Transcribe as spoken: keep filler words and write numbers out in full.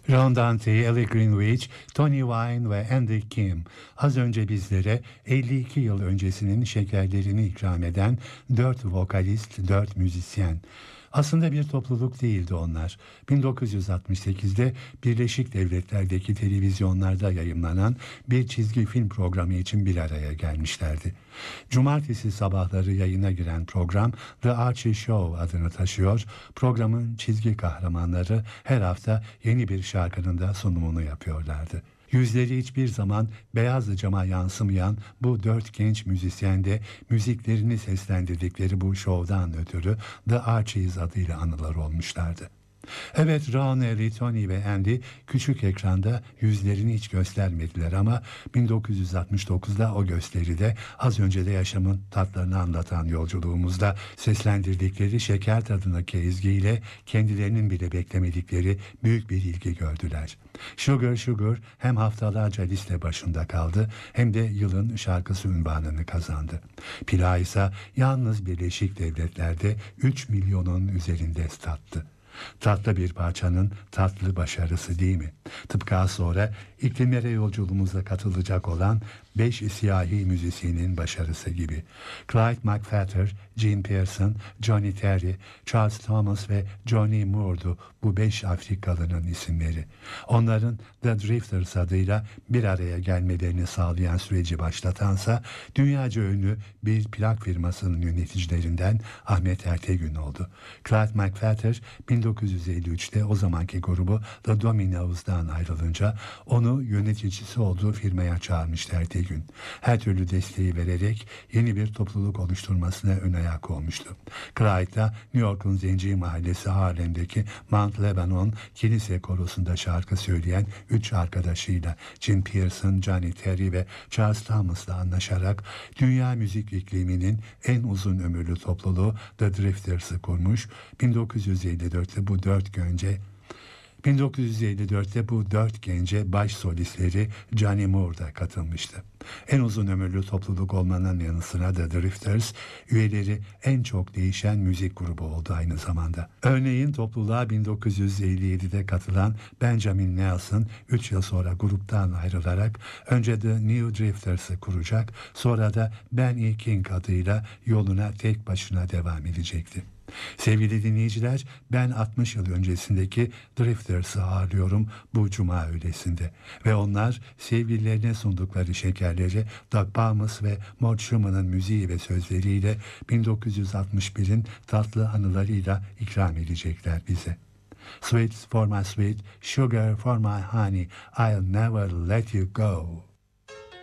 Ron Dante, Ellie Greenwich, Tony Wine ve Andy Kim az önce bizlere elli iki yıl öncesinin şekerlerini ikram eden dört vokalist, dört müzisyen. Aslında bir topluluk değildi onlar. bin dokuz yüz altmış sekizde Birleşik Devletler'deki televizyonlarda yayınlanan bir çizgi film programı için bir araya gelmişlerdi. Cumartesi sabahları yayına giren program The Archie Show adını taşıyor. Programın çizgi kahramanları her hafta yeni bir şarkının da sunumunu yapıyorlardı. Yüzleri hiçbir zaman beyaz cama yansımayan bu dört genç müzisyen de müziklerini seslendirdikleri bu şovdan ötürü The Archies adıyla anılar olmuşlardı. Evet, Ron, Ellie, Tony ve Andy küçük ekranda yüzlerini hiç göstermediler ama bin dokuz yüz altmış dokuzda o gösteride az önce de yaşamın tatlarını anlatan yolculuğumuzda seslendirdikleri şeker tadındaki ezgiyle kendilerinin bile beklemedikleri büyük bir ilgi gördüler. Sugar Sugar hem haftalarca liste başında kaldı hem de yılın şarkısı unvanını kazandı. Plağı ise yalnız Birleşik Devletler'de üç milyonun üzerinde sattı. Tatlı bir parçanın tatlı başarısı değil mi? Tıpkı az sonra iklimlere yolculuğumuza katılacak olan beş siyahi müzisyenin başarısı gibi. Clyde McPhatter, Gene Pearson, Johnny Terry, Charles Thomas ve Johnny Moore'du bu beş Afrikalının isimleri. Onların The Drifters adıyla bir araya gelmelerini sağlayan süreci başlatansa dünyaca ünlü bir plak firmasının yöneticilerinden Ahmet Ertegün oldu. Clyde McPhatter bin dokuz yüz elli üçte o zamanki grubu The Dominos'dan ayrılınca onu yöneticisi olduğu firmaya çağırmıştı Ertegün. Her türlü desteği vererek yeni bir topluluk oluşturmasına ön ayak olmuştu. Clyde'da New York'un zenci mahallesi Harlem'deki Mount Lebanon kilise korosunda şarkı söyleyen üç arkadaşıyla Gene Pearson, Johnny Terry ve Charles Thomas'la anlaşarak dünya müzik ikliminin en uzun ömürlü topluluğu The Drifters'ı kurmuş. bin dokuz yüz elli dörtte bu dört gence bin dokuz yüz elli dörtte bu dört gence baş solistleri Johnny Moore da katılmıştı. En uzun ömürlü topluluk olmanın yanı sıra The Drifters, üyeleri en çok değişen müzik grubu oldu aynı zamanda. Örneğin topluluğa bin dokuz yüz elli yedide katılan Benjamin Nelson, üç yıl sonra gruptan ayrılarak önce The New Drifters'ı kuracak, sonra da Ben E. King adıyla yoluna tek başına devam edecekti. Sevgili dinleyiciler, ben altmış yıl öncesindeki Drifters'ı ağırlıyorum bu cuma öğlesinde ve onlar sevgililerine sundukları şekerleri Doug Palmas ve Mort Schumann'ın müziği ve sözleriyle bin dokuz yüz altmış birin tatlı anılarıyla ikram edecekler bize. Sweet for my sweet, sugar for my honey, I'll never let you go.